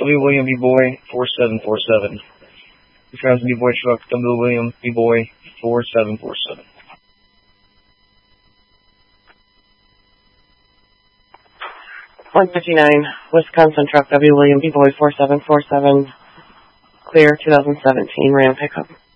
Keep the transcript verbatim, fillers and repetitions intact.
W. William B. Boy, four seven four seven. Wisconsin B. Boy truck, W. William B. Boy, four seven four seven. one fifty-nine, Wisconsin truck, W. William B. Boy, four seven four seven. Clear, two thousand seventeen Ram pickup.